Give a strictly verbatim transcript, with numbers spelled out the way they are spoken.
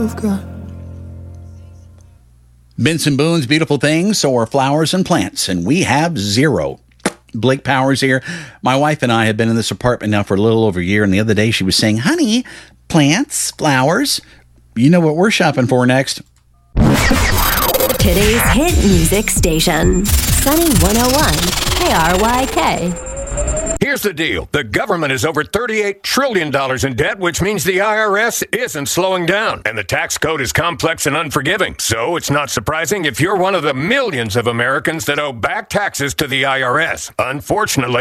Benson Boone's Beautiful Things, so are flowers and plants, and we have zero. Blake Powers here. My wife and I have been in this apartment now for a little over a year, and the other day she was saying, honey, plants, flowers. You know what we're shopping for next? Today's hit music station, Sunny one oh one, K R Y K. Here's the deal. The government is over thirty-eight trillion dollars in debt, which means the I R S isn't slowing down. And the tax code is complex and unforgiving. So it's not surprising if you're one of the millions of Americans that owe back taxes to the I R S. Unfortunately,